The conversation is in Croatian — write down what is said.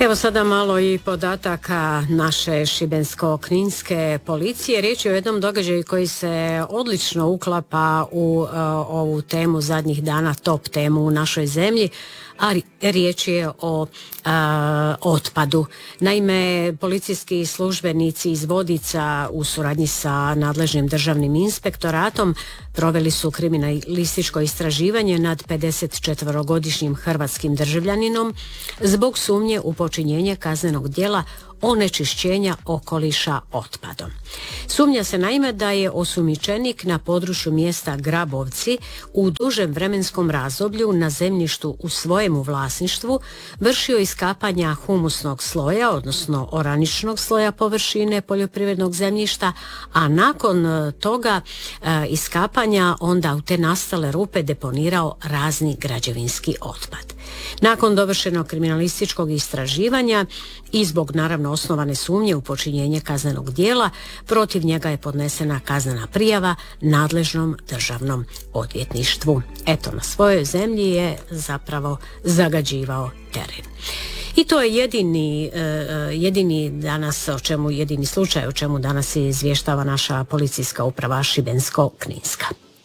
Evo sada malo i podataka naše šibensko-kninske policije. Riječ je o jednom događaju koji se odlično uklapa u ovu temu zadnjih dana, top temu u našoj zemlji, a riječ je o otpadu. Naime, policijski službenici iz Vodica u suradnji sa nadležnim državnim inspektoratom proveli su kriminalističko istraživanje nad 54-godišnjim hrvatskim državljaninom zbog sumnje u počinjenje kaznenog djela onečišćenja okoliša otpadom. Sumnja se naime da je osumnjičenik na području mjesta Grabovci u dužem vremenskom razdoblju na zemljištu u svojemu vlasništvu vršio iskapanja humusnog sloja, odnosno oraničnog sloja površine poljoprivrednog zemljišta, a nakon toga iskapanja onda u te nastale rupe deponirao razni građevinski otpad. Nakon dovršenog kriminalističkog istraživanja i zbog naravno osnovane sumnje u počinjenje kaznenog djela, protiv njega je podnesena kaznena prijava nadležnom državnom odvjetništvu. Eto, na svojoj zemlji je zapravo zagađivao teren. I to je jedini danas jedini slučaj o čemu danas izvještava naša policijska uprava Šibensko-kninska.